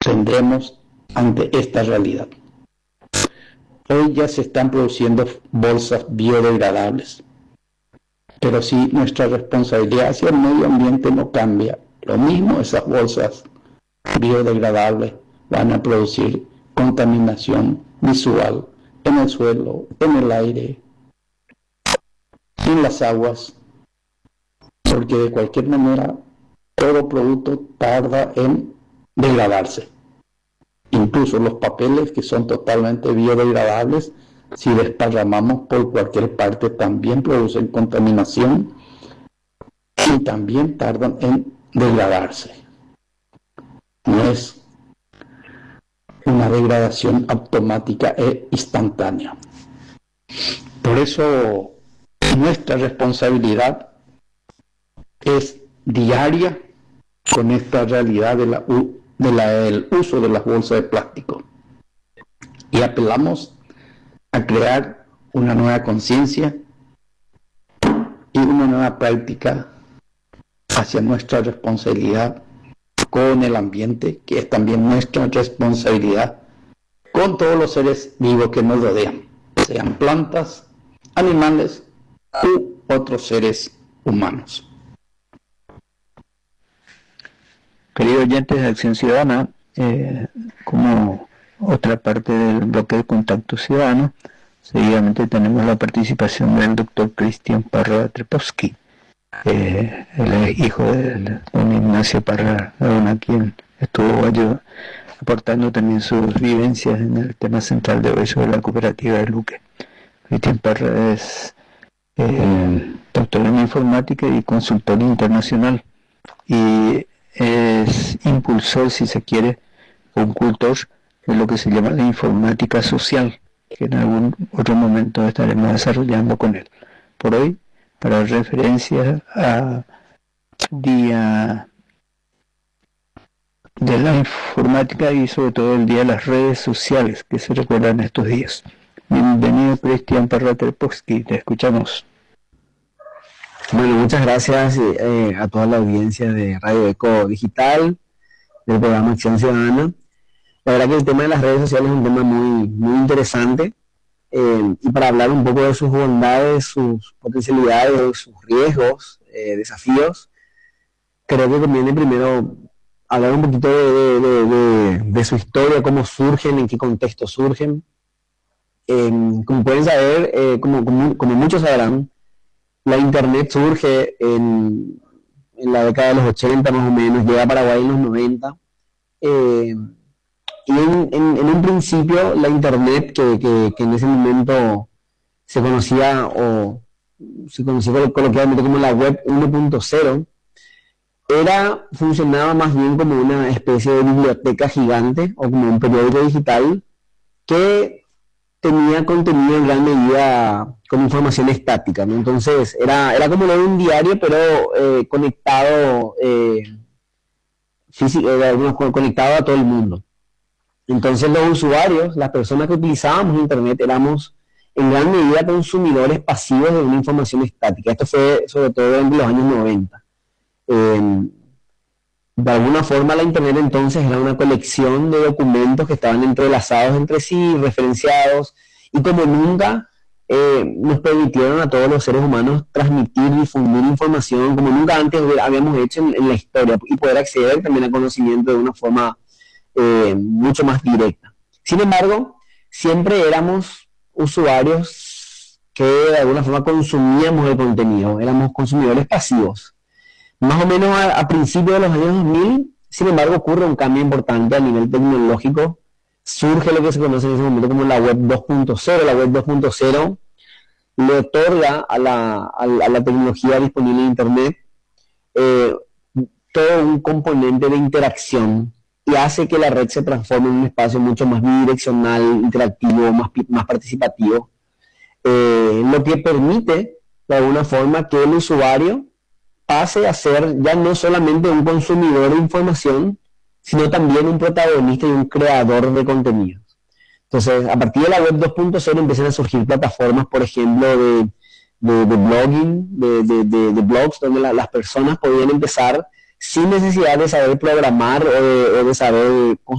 tendremos ante esta realidad. Hoy ya se están produciendo bolsas biodegradables, pero si nuestra responsabilidad hacia el medio ambiente no cambia, lo mismo esas bolsas biodegradables van a producir contaminación visual en el suelo, en el aire, en las aguas, porque de cualquier manera todo producto tarda en degradarse. Incluso los papeles que son totalmente biodegradables, si desparramamos por cualquier parte, también producen contaminación y también tardan en degradarse. No es una degradación automática e instantánea. Por eso nuestra responsabilidad es diaria con esta realidad del uso de las bolsas de plástico, y apelamos a crear una nueva conciencia y una nueva práctica hacia nuestra responsabilidad con el ambiente, que es también nuestra responsabilidad con todos los seres vivos que nos rodean, sean plantas, animales u otros seres humanos. Queridos oyentes de Acción Ciudadana, como otra parte del bloque de Contacto Ciudadano, seguidamente tenemos la participación del doctor Cristian Parra Trepovsky. Él es hijo de don Ignacio Parra, quien estuvo aportando también sus vivencias en el tema central de hoy sobre la cooperativa de Luque. Cristian Parra es doctor en informática y consultor internacional, y es impulsor, si se quiere, concultor de lo que se llama la informática social, que en algún otro momento estaremos desarrollando con él. Por hoy, para referencia a Día de la Informática y sobre todo el Día de las Redes Sociales, que se recuerdan estos días. Bienvenido, Cristian Parra Trepovsky, te escuchamos. Bueno, muchas gracias a toda la audiencia de Radio Eco Digital, del programa Acción Ciudadana. La verdad que el tema de las redes sociales es un tema muy, muy interesante, y para hablar un poco de sus bondades, sus potencialidades, sus riesgos, desafíos, creo que conviene primero hablar un poquito de su historia, cómo surgen, en qué contexto surgen. Como pueden saber, como muchos sabrán, la Internet surge en la década de los 80 más o menos, llega a Paraguay en los 90, y en un principio la Internet, que en ese momento se conocía coloquialmente como la Web 1.0, funcionaba más bien como una especie de biblioteca gigante o como un periódico digital que tenía contenido en gran medida con información estática, ¿no? Entonces era como leer un diario, pero conectado conectado a todo el mundo. Entonces los usuarios, las personas que utilizábamos Internet, éramos en gran medida consumidores pasivos de una información estática. Esto fue sobre todo en los años 90. De alguna forma la Internet entonces era una colección de documentos que estaban entrelazados entre sí, referenciados, y como nunca nos permitieron a todos los seres humanos transmitir, difundir información como nunca antes habíamos hecho en la historia, y poder acceder también al conocimiento de una forma mucho más directa. Sin embargo, siempre éramos usuarios que de alguna forma consumíamos el contenido, éramos consumidores pasivos. Más o menos a principios de los años 2000, sin embargo, ocurre un cambio importante a nivel tecnológico. Surge lo que se conoce en ese momento como la Web 2.0. La Web 2.0 le otorga a la tecnología disponible en Internet todo un componente de interacción, y hace que la red se transforme en un espacio mucho más bidireccional, interactivo, más participativo, lo que permite de alguna forma que el usuario pase a ser ya no solamente un consumidor de información, sino también un protagonista y un creador de contenidos. Entonces, a partir de la Web 2.0 empiezan a surgir plataformas, por ejemplo, de blogging, de blogs, donde las personas podían empezar sin necesidad de saber programar o de saber